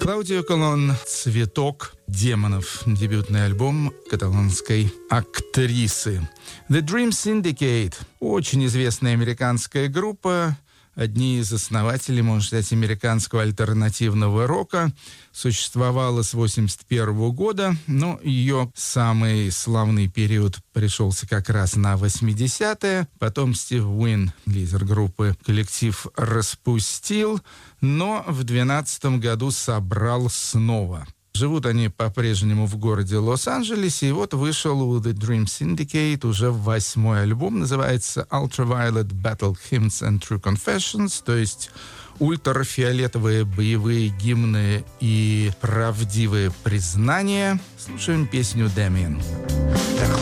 Клаудио Колон «Цветок демонов», дебютный альбом каталонской актрисы. The Dream Syndicate – очень известная американская группа, одни из основателей, можно сказать, американского альтернативного рока. Существовала с 1981 года, но ее самый славный период пришелся как раз на 80-е. Потом Стив Уин, лидер группы, коллектив распустил, но в 2012 году собрал снова. Живут они по-прежнему в городе Лос-Анджелесе, и вот вышел у The Dream Syndicate уже 8-й альбом, называется Ultraviolet Battle Hymns and True Confessions, то есть ультрафиолетовые боевые гимны и правдивые признания. Слушаем песню «Damien».